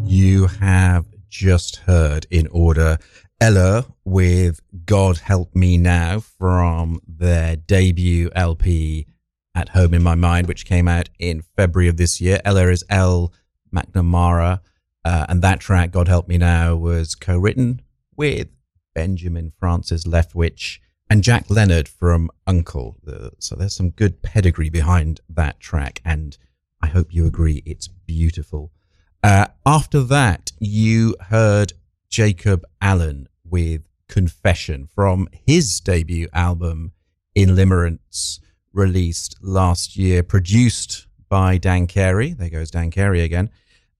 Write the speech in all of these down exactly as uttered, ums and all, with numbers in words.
You have just heard in order Ella with God Help Me Now from their debut L P At Home in My Mind, which came out in February of this year. Ella is Elle McNamara, uh, and that track, God Help Me Now, was co-written with Benjamin Francis Leftwich and Jack Leonard from Uncle. The, so there's some good pedigree behind that track, and I hope you agree it's beautiful. Uh, after that, you heard Jacob Allen with Confession from his debut album, In Limerence, released last year, produced by Dan Carey. There goes Dan Carey again.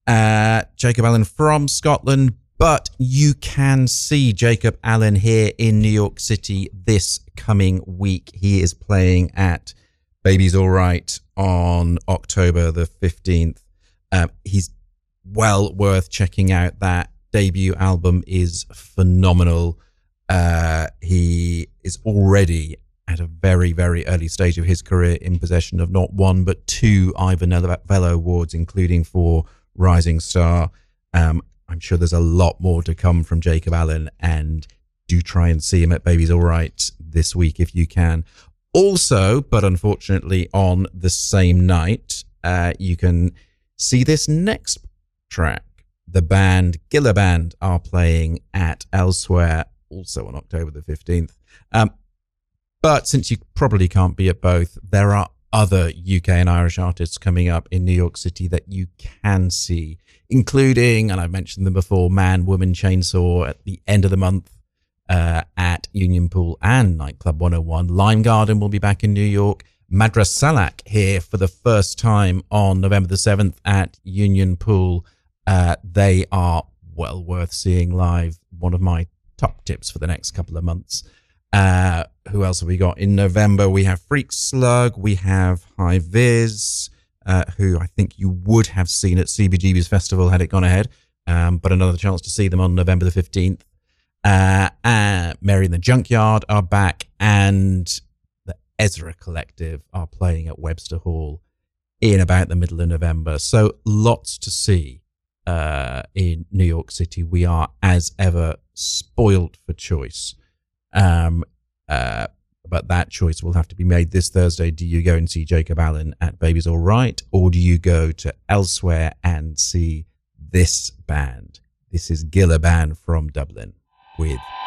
Uh, Jacob Allen from Scotland, but you can see Jacob Allen here in New York City this coming week. He is playing at Baby's All Right on October the fifteenth. Um, he's well worth checking out. That debut album is phenomenal. Uh, he is already at a very, very early stage of his career in possession of not one, but two Ivor Novello Awards, including for Rising Star. Um, I'm sure there's a lot more to come from Jacob Allen, and do try and see him at Baby's All Right this week if you can. Also, but unfortunately on the same night, uh, you can see this next track. The band Gilla Band are playing at Elsewhere, also on October the fifteenth. Um, but since you probably can't be at both, there are other U K and Irish artists coming up in New York City that you can see, including, and I've mentioned them before, Man, Woman, Chainsaw at the end of the month uh, at Union Pool and Nightclub one oh one. Lime Garden will be back in New York. Madras Salak here for the first time on November the seventh at Union Pool. Uh, they are well worth seeing live. One of my top tips for the next couple of months. Uh, who else have we got in November? We have Freak Slug. We have High Viz, uh, who I think you would have seen at C B G B's festival had it gone ahead. Um, but another chance to see them on November the fifteenth. Uh, uh, Mary and the Junkyard are back, and the Ezra Collective are playing at Webster Hall in about the middle of November. So lots to see. Uh, in New York City. We are, as ever, spoiled for choice. Um, uh, but that choice will have to be made this Thursday. Do you go and see Jacob Allen at Baby's All Right, or do you go to Elsewhere and see this band? This is Gilla Band from Dublin with